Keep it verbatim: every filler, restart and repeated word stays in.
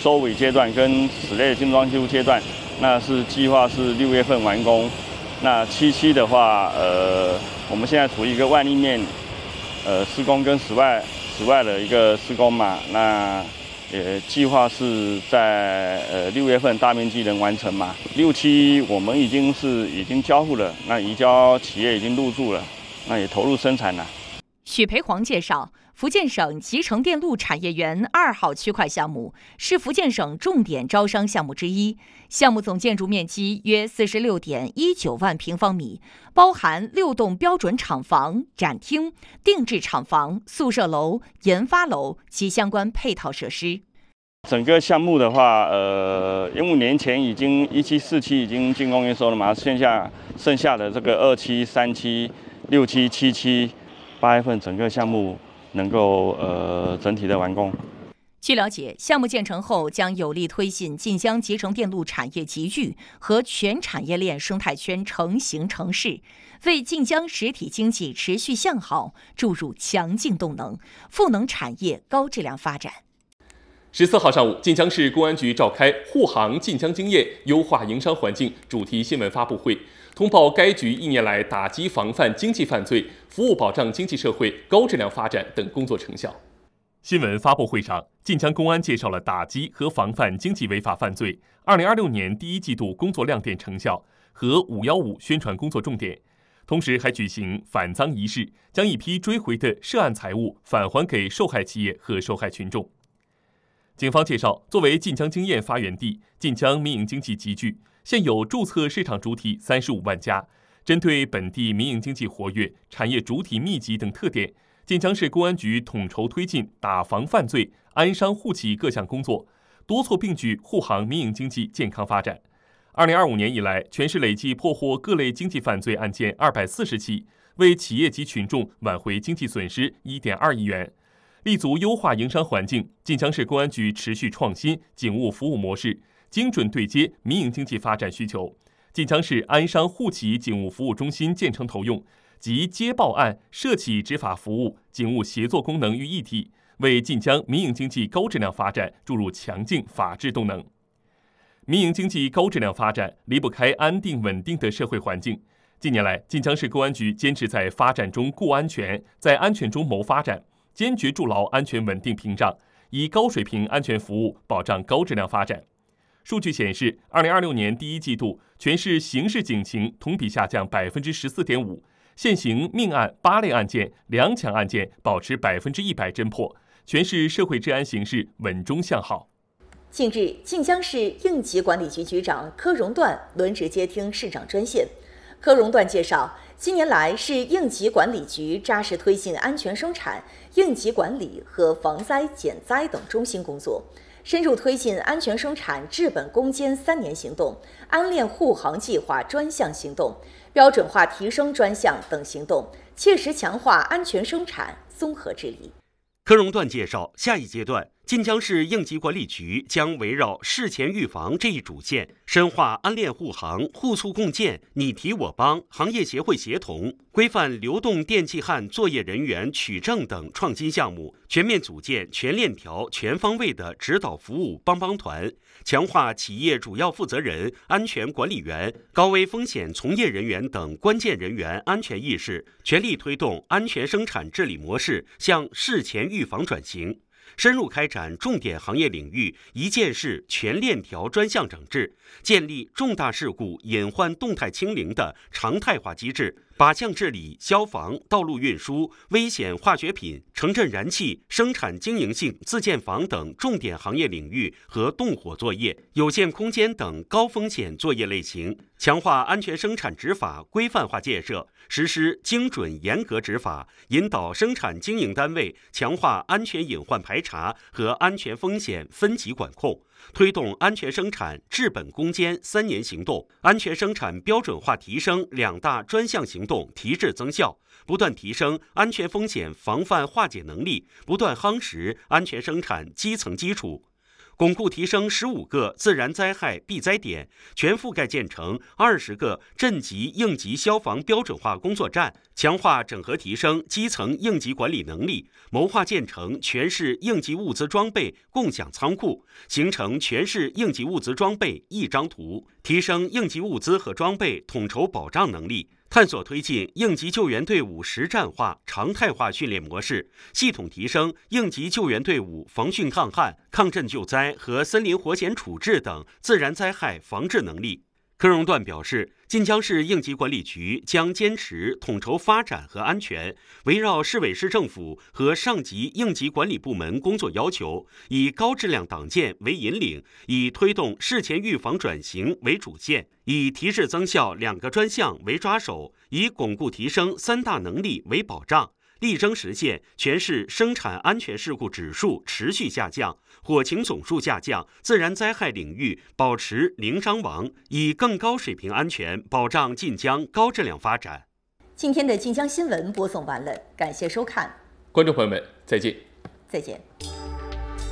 收尾阶段跟室内精装修阶段，那是计划是六月份完工。那七期的话，呃，我们现在处于一个万立面，呃，施工跟室外室外的一个施工嘛，那也计划是在呃六月份大面积能完成嘛。六期我们已经是已经交付了，那移交企业已经入驻了，那也投入生产了。 许培煌介绍，福建省集成电路产业园二号区块项目是福建省重点招商项目之一，项目总建筑面积约四十六点一九万平方米，包含六栋标准厂房、展厅、定制厂房、宿舍楼、研发楼及相关配套设施。 整个项目的话，呃，因为年前已经一期、四期已经竣工验收了嘛，剩下剩下的这个二期、三期、六期、七期。八月份整个项目能够呃整体的完工。 据了解，项目建成后将有力推进晋江集成电路产业集聚和全产业链生态圈成型成势，为晋江实体经济持续向好注入强劲动能，赋能产业高质量发展。 十四号上午，晋江市公安局召开护航晋江经验、优化营商环境主题新闻发布会，通报该局一年来打击防范经济犯罪、服务保障经济社会高质量发展等工作成效。新闻发布会上，晋江公安介绍了打击和防范经济违法犯罪二零二六年第一季度工作亮点成效和五一五宣传工作重点，同时还举行反赃仪式，将一批追回的涉案财物返还给受害企业和受害群众。警方介绍，作为晋江经验发源地，晋江民营经济集聚，现有注册市场主体三十五万家。针对本地民营经济活跃、产业主体密集等特点，晋江市公安局统筹推进打防犯罪、安商护企各项工作，多措并举护航民营经济健康发展。二零二五年以来，全市累计破获各类经济犯罪案件二百四十起，为企业及群众挽回经济损失一点二亿元。立足优化营商环境，晋江市公安局持续创新警务服务模式，精准对接民营经济发展需求。晋江市安商护企警务服务中心建成投用，集接报案、涉企执法服务、警务协作功能于一体，为晋江民营经济高质量发展注入强劲法治动能。民营经济高质量发展离不开安定稳定的社会环境。近年来，晋江市公安局坚持在发展中顾安全，在安全中谋发展，坚决筑牢安全稳定屏障，以高水平安全服务保障高质量发展。数据显示，二零二六年第一季度，全市刑事警情同比下降百分之十四点五，现行命案八类案件、两抢案件保持百分之一百侦破，全市社会治安形势稳中向好。 近日，晋江市应急管理局局长柯荣段轮值接听市长专线。柯荣段介绍，近年来市应急管理局扎实推进安全生产、应急管理和防灾减灾等中心工作，深入推进安全生产治本攻坚三年行动、安链护航计划专项行动、标准化提升专项等行动，切实强化安全生产综合治理。 柯荣段介绍，下一阶段，晋江市应急管理局将围绕事前预防这一主线，深化安链护航、互促共建、你提我帮、行业协会协同，规范流动电气焊作业人员取证等创新项目，全面组建全链条、全方位的指导服务帮帮团，强化企业主要负责人、安全管理员、高危风险从业人员等关键人员安全意识，全力推动安全生产治理模式向事前预防转型。深入开展重点行业领域一件事全链条专项整治，建立重大事故隐患动态清零的常态化机制，靶向治理消防、道路运输、危险化学品、城镇燃气、生产经营性自建房等重点行业领域和动火作业、有限空间等高风险作业类型，强化安全生产执法规范化建设，实施精准严格执法，引导生产经营单位强化安全隐患排查和安全风险分级管控，推动安全生产治本攻坚三年行动、安全生产标准化提升两大专项行动提质增效，不断提升安全风险防范化解能力，不断夯实安全生产基层基础。 巩固提升十五个自然灾害避灾点，全覆盖建成二十个镇级应急消防标准化工作站，强化整合提升基层应急管理能力，谋划建成全市应急物资装备共享仓库，形成全市应急物资装备一张图，提升应急物资和装备统筹保障能力。探索推进应急救援队伍实战化、常态化训练模式，系统提升应急救援队伍防汛抗旱、抗震救灾和森林火险处置等自然灾害防治能力。柯荣段表示，晋江市应急管理局将坚持统筹发展和安全，围绕市委市政府和上级应急管理部门工作要求，以高质量党建为引领，以推动事前预防转型为主线，以提质增效两个专项为抓手，以巩固提升三大能力为保障，力争实现全市生产安全事故指数持续下降，火情总数下降，自然灾害领域保持零伤亡，以更高水平安全保障晋江高质量发展。 今天的晋江新闻播送完了，感谢收看， 观众朋友们，再见。 再见。